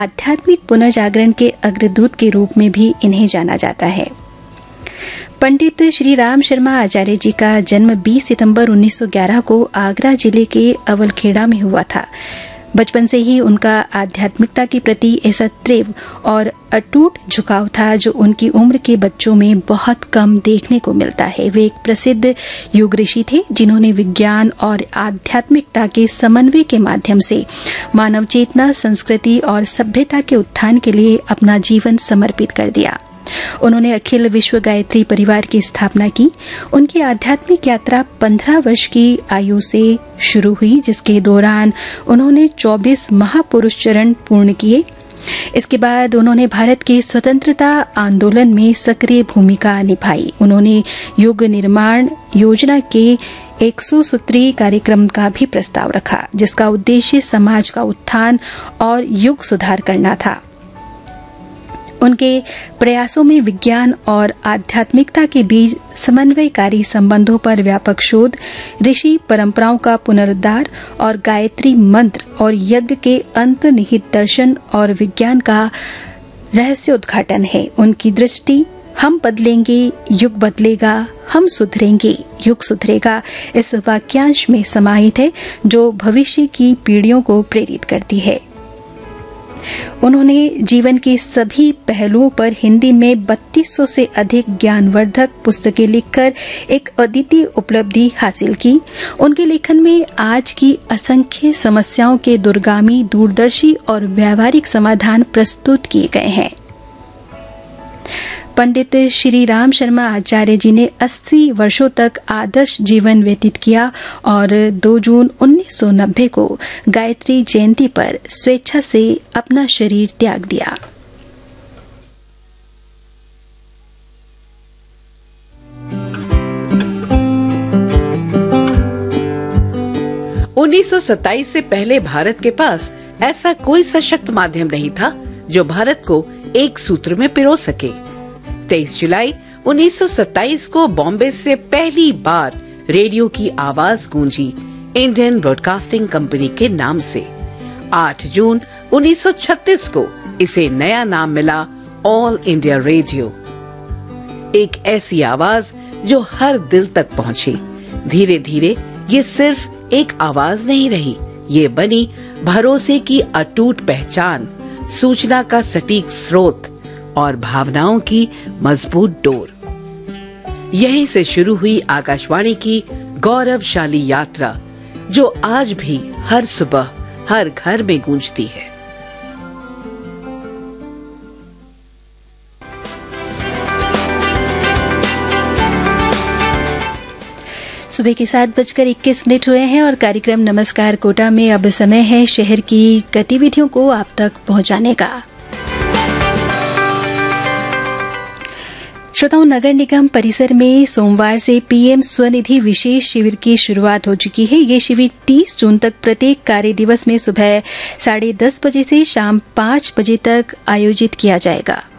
आध्यात्मिक पुनर्जागरण के अग्रदूत के रूप में भी इन्हें जाना जाता है। पंडित श्री राम शर्मा आचार्य जी का जन्म 20 सितंबर 1911 को आगरा जिले के अवलखेड़ा में हुआ था। बचपन से ही उनका आध्यात्मिकता के प्रति ऐसा तीव्र और अटूट झुकाव था जो उनकी उम्र के बच्चों में बहुत कम देखने को मिलता है। वे एक प्रसिद्ध योग ऋषि थे जिन्होंने विज्ञान और आध्यात्मिकता के समन्वय के माध्यम से मानव चेतना, संस्कृति और सभ्यता के उत्थान के लिए अपना जीवन समर्पित कर दिया। उन्होंने अखिल विश्व गायत्री परिवार की स्थापना की। उनकी आध्यात्मिक यात्रा 15 वर्ष की आयु से शुरू हुई, जिसके दौरान उन्होंने 24 महापुरुष चरण पूर्ण किए। इसके बाद उन्होंने भारत के स्वतंत्रता आंदोलन में सक्रिय भूमिका निभाई। उन्होंने युग निर्माण योजना के 100 सूत्री कार्यक्रम का भी प्रस्ताव रखा, जिसका उद्देश्य समाज का उत्थान और युग सुधार करना था। उनके प्रयासों में विज्ञान और आध्यात्मिकता के बीच समन्वयकारी संबंधों पर व्यापक शोध, ऋषि परंपराओं का पुनरुद्धार और गायत्री मंत्र और यज्ञ के अंतर्निहित दर्शन और विज्ञान का रहस्य उद्घाटन है। उनकी दृष्टि हम बदलेंगे, युग बदलेगा, हम सुधरेंगे, युग सुधरेगा इस वाक्यांश में समाहित है, जो भविष्य की पीढ़ियों को प्रेरित करती है। उन्होंने जीवन के सभी पहलुओं पर हिंदी में 3200 से अधिक ज्ञानवर्धक पुस्तकें लिखकर एक अद्वितीय उपलब्धि हासिल की। उनके लेखन में आज की असंख्य समस्याओं के दूरगामी, दूरदर्शी और व्यावहारिक समाधान प्रस्तुत किए गए हैं। पंडित श्री राम शर्मा आचार्य जी ने 80 वर्षों तक आदर्श जीवन व्यतीत किया और 2 जून 1990 को गायत्री जयंती पर स्वेच्छा से अपना शरीर त्याग दिया। उन्नीस से पहले भारत के पास ऐसा कोई सशक्त माध्यम नहीं था जो भारत को एक सूत्र में पिरो सके। 23 जुलाई 1927 को बॉम्बे से पहली बार रेडियो की आवाज गूंजी इंडियन ब्रॉडकास्टिंग कंपनी के नाम से। 8 जून 1936 को इसे नया नाम मिला ऑल इंडिया रेडियो। एक ऐसी आवाज जो हर दिल तक पहुंची। धीरे धीरे ये सिर्फ एक आवाज नहीं रही, ये बनी भरोसे की अटूट पहचान, सूचना का सटीक स्रोत और भावनाओं की मजबूत डोर। यहीं से शुरू हुई आकाशवाणी की गौरवशाली यात्रा, जो आज भी हर सुबह हर घर में गूंजती है। सुबह के 7:21 हुए हैं और कार्यक्रम नमस्कार कोटा में अब समय है शहर की गतिविधियों को आप तक पहुंचाने का। श्रोताओं, नगर निगम परिसर में सोमवार से पीएम स्वनिधि विशेष शिविर की शुरुआत हो चुकी है। ये शिविर 30 जून तक प्रत्येक कार्य दिवस में सुबह 10:30 बजे से शाम 5 बजे तक आयोजित किया जाएगा।